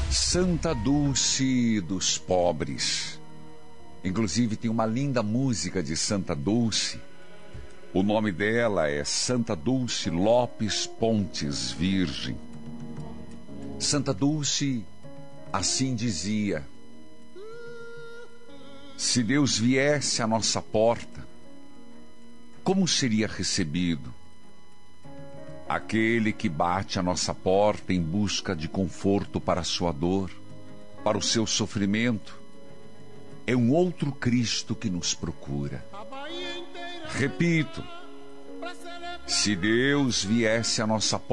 Santa Dulce dos pobres. Inclusive tem uma linda música de Santa Dulce. O nome dela é Santa Dulce Lopes Pontes Virgem. Santa Dulce assim dizia: se Deus viesse à nossa porta, como seria recebido? Aquele que bate à nossa porta em busca de conforto para a sua dor, para o seu sofrimento, é um outro Cristo que nos procura. Repito, se Deus viesse à nossa